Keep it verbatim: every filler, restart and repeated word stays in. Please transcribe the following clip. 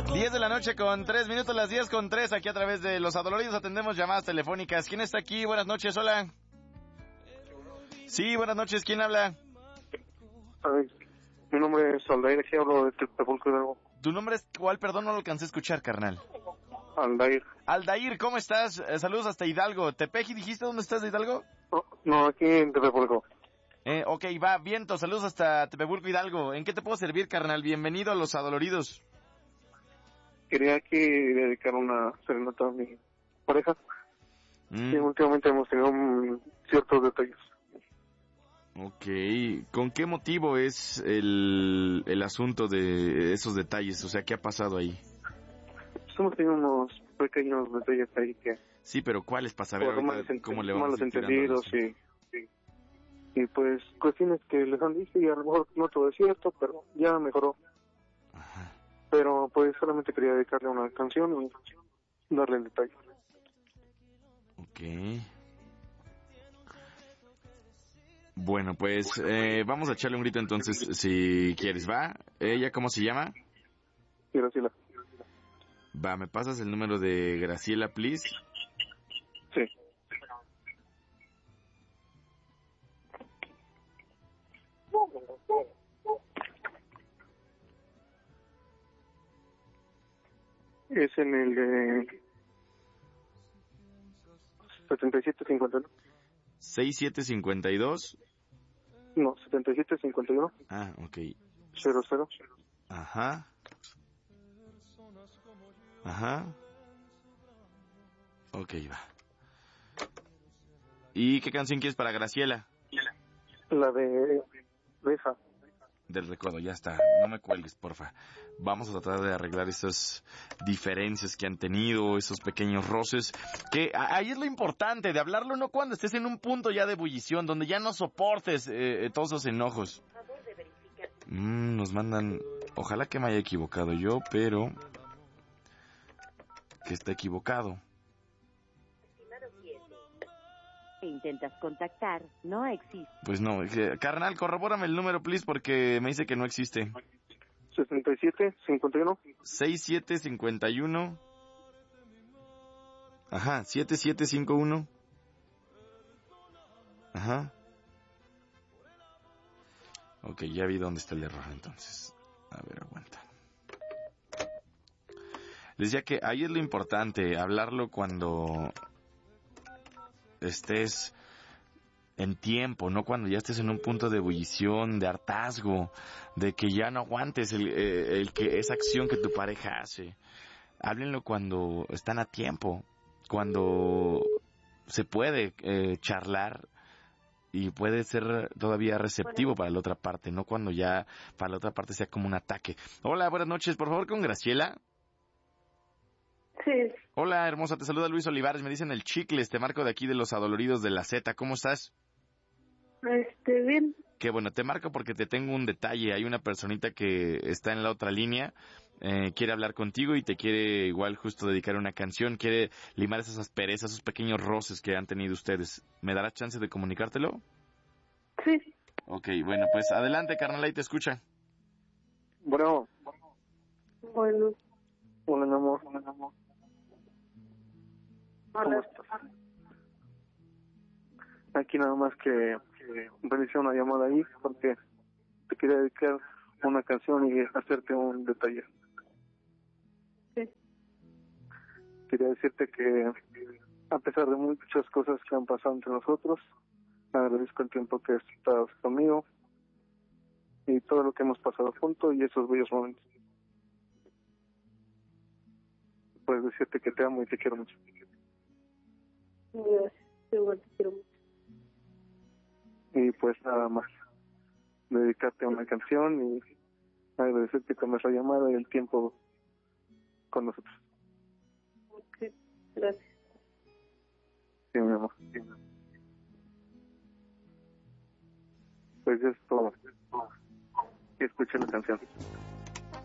diez de la noche con tres minutos, las diez con tres, aquí a través de Los Adoloridos atendemos llamadas telefónicas. ¿Quién está aquí? Buenas noches, hola. Sí, buenas noches, ¿quién habla? Ay, mi nombre es Aldair, aquí hablo de Tepulco Hidalgo. ¿Tu nombre es cuál? Perdón, no lo alcancé a escuchar, carnal. Aldair. Aldair, ¿cómo estás? Eh, saludos hasta Hidalgo. ¿Tepeji dijiste dónde estás de Hidalgo? No, no, aquí en Tepulco. Eh, ok, va, viento, saludos hasta Tepepulco Hidalgo. ¿En qué te puedo servir, carnal? Bienvenido a Los Adoloridos. Quería aquí dedicar una serenata a mi pareja. Mm. Y últimamente hemos tenido um, ciertos detalles. Ok, ¿con qué motivo es el, el asunto de esos detalles? O sea, ¿qué ha pasado ahí? Pues hemos tenido unos pequeños detalles ahí que... Sí, pero ¿cuáles para saber por ahorita malos, cómo le vamos malos a ir tirando al entendidos asunto? y, y... Y pues cuestiones que les han dicho y a lo mejor no todo es cierto, pero ya mejoró. Ajá. Pero pues solamente quería dedicarle una canción y darle el detalle. Ok. Bueno, pues eh, vamos a echarle un grito entonces, si quieres, ¿va? ¿Ella cómo se llama? Y Graciela. Va, ¿me pasas el número de Graciela, please? Sí. Es en el de setenta y siete cincuenta y uno. sesenta y siete cincuenta y dos. No, setenta y siete cincuenta y uno. Ah, ok. cero cero. Ajá. Ajá. Ok, va. ¿Y qué canción quieres para Graciela? La de Beja. Del recuerdo, ya está. No me cuelgues, porfa. Vamos a tratar de arreglar esas diferencias que han tenido, esos pequeños roces. Que ahí es lo importante, de hablarlo no cuando estés en un punto ya de ebullición, donde ya no soportes eh, todos esos enojos. Mm, nos mandan... Ojalá que me haya equivocado yo, pero... que está equivocado. Intentas contactar, no existe. Pues no, que, carnal, corrobórame el número, please, porque me dice que no existe. sesenta y siete cincuenta y uno. sesenta y siete cincuenta y uno. Ajá, setenta y siete cincuenta y uno. Ajá. Ok, ya vi dónde está el error entonces. A ver, aguanta. Les decía que ahí es lo importante, hablarlo cuando estés en tiempo, no cuando ya estés en un punto de ebullición, de hartazgo, de que ya no aguantes el, el que esa acción que tu pareja hace. Háblenlo cuando están a tiempo, cuando se puede eh, charlar y puede ser todavía receptivo para la otra parte, no cuando ya para la otra parte sea como un ataque. Hola, buenas noches, por favor, con Graciela. Sí. Hola, hermosa, te saluda Luis Olivares, me dicen el Chicles, te marco de aquí de Los Adoloridos de la Z, ¿cómo estás? Este, bien. Qué bueno, te marco porque te tengo un detalle, hay una personita que está en la otra línea, eh, quiere hablar contigo y te quiere igual justo dedicar una canción, quiere limar esas asperezas, esos pequeños roces que han tenido ustedes. ¿Me darás chance de comunicártelo? Sí. Ok, bueno, pues adelante, carnal, ahí te escucha. Bueno. Bueno. Hola, mi amor. Hola, mi amor. Hola. Aquí nada más que, que realicé una llamada ahí porque te quería dedicar una canción y hacerte un detalle. Sí. Quería decirte que a pesar de muchas cosas que han pasado entre nosotros, agradezco el tiempo que estás conmigo y todo lo que hemos pasado juntos y esos bellos momentos. Puedes decirte que te amo y te quiero mucho. Gracias. Igual te quiero mucho. Y pues nada más, dedicarte a una canción y agradecerte con nuestra llamada y el tiempo con nosotros. Ok, gracias. Sí, mi amor. Sí, mi amor. Pues es todo. Y escucha la canción.